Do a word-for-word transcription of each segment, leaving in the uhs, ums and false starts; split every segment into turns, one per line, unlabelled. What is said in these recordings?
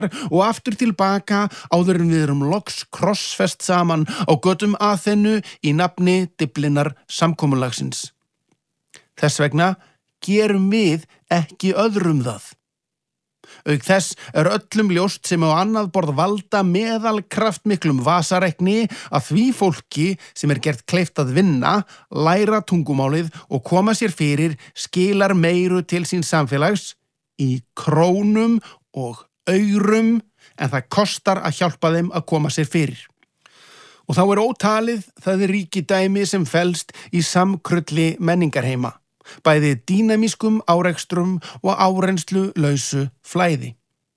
og aftur tilbaka áður en við erum loks krossfest saman á götum Aþenu í nafni Dyflinnar samkomulagsins. Þess vegna gerum við ekki öðrum það. Auk þess er öllum ljóst sem á annað borð valda meðal kraftmiklum vasarekni að því fólki sem er gert kleift að vinna, læra tungumálið og koma sér fyrir skilar meiru til síns samfélags í krónum og aurum en það kostar að hjálpa þeim að koma sér fyrir. Og þá er ótalið það ríkidæmi sem felst í samkrulli menningarheima. Bæði dýnamískum árekstrum og árenslu lausu flæði.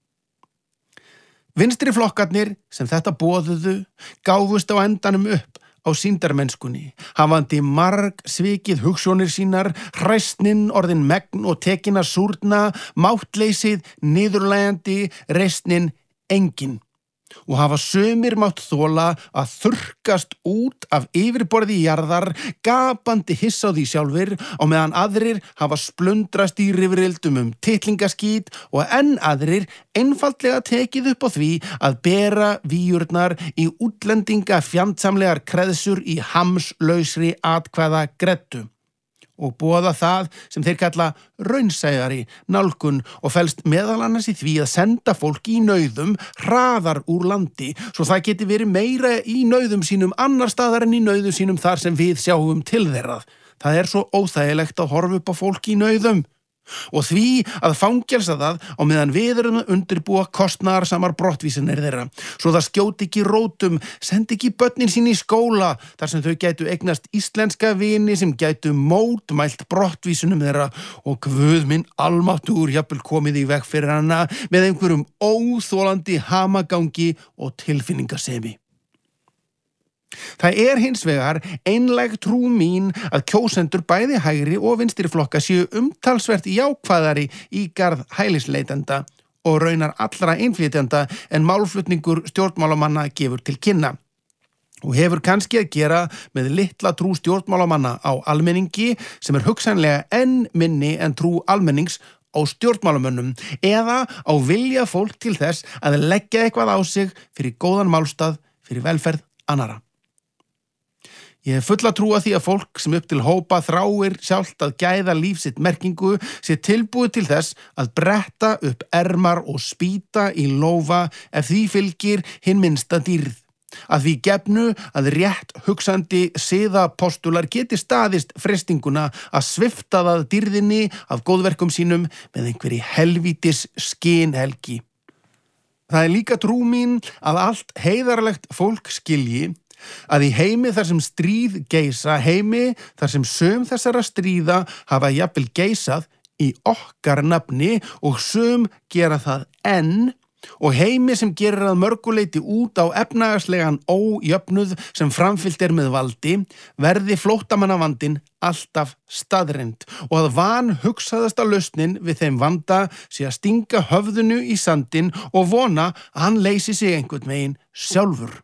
Vinstri flokkarnir sem þetta boðuðu gáfust á endanum upp á sýndarmennskunni, hafandi marg svikið hugsjónir sínar, hræsnin orðin megn og tekin að súrna, máttleysið niðurlægjandi, reisnin engin. Og hafa sumir mátt þola að þurrkast út af yfirborði jarðar, gapandi hissa á því sjálfir, á meðan aðrir hafa splundrast í rifrildum um titlingaskít og enn aðrir einfaldlega tekið upp á því að bera víurnar í útlendinga fjandsamlegar kreðsur í hamslausri atkvæða greddu. Og boða það sem þeir kalla raunsæjari nálgun og felst meðal annars í því að senda fólki í nauðum hraðar úr landi svo það geti verið meira í nauðum sínum annar staðar en í nauðum sínum þar sem við sjáum til þeirra. Það er svo óþægilegt að horfa upp á fólki í nauðum. Og því að fangelsa það á meðan við erum að undirbúa kostnaðarsamar brottvísanir þeirra, svo það skjóti ekki rótum, sendi ekki börnin sín í skóla, þar sem þau gætu eignast íslenska vini sem gætu mótmælt brottvísunum þeirra og Guð minn almáttugur jafnvel komið í veg fyrir hana með einhverjum óþolandi hamagangi og tilfinningasemi. Það er hins vegar einlæg trú mín að kjósendur bæði hægri og vinstri flokka séu umtalsvert jákvæðari í garð hælisleitenda og raunar allra innflytjenda en málflutningur stjórnmálamanna gefur til kynna. Og hefur kannski að gera með litla trú stjórnmálamanna á almenningi sem er hugsanlega enn minni en trú almennings á stjórnmálamönnum eða á vilja fólk til þess að leggja eitthvað á sig fyrir góðan málstað fyrir velferð annarra. Ég hef fulla trú að því að fólk sem upp til hópa þráir sjálft að gæða líf sitt merkingu sé tilbúið til þess að bretta upp ermar og spýta í lófa ef því fylgir hinn minnsta dýrð. Að því gefnu að rétt hugsandi siðapostular geti staðist freistinguna að svifta það dýrðinni af góðverkum sínum með einhverri helvítis skynhelgi. Það er líka trú mín að allt heiðarlegt fólk skilji að í heimi þar sem stríð geisa, heimi þar sem sum þessara stríða hafa jafnvel geisað í okkar nafni og sum gera það enn og heimi sem gerir að mörguleiti út á efnahagslegan ójöfnuð sem framfyllt er með valdi, verði flóttamannavandinn alltaf staðreynd og að vanhugsaðasta lausnin við þeim vanda sé að stinga höfðinu í sandinn og vona að hann leysi sig einhvern veginn sjálfur.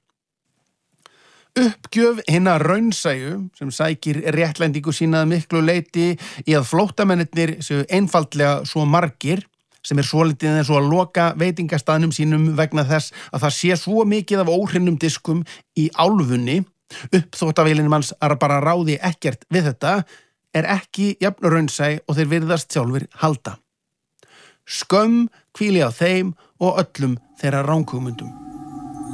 Uppgjöf hinna raunsæju sem sækir réttlætingu sína að miklu leiti í að flóttamennirnir séu einfaldlega svo margir sem er svolítið eins og að loka veitingastaðnum sínum vegna þess að það sé svo mikið af óhrinnum diskum í álfunni, uppþvottavélin manns að bara ráði ekkert við þetta, er ekki jafn raunsæ og þeir virðast sjálfir halda. Skömm hvíli á þeim og öllum þeirra ranghugmyndum.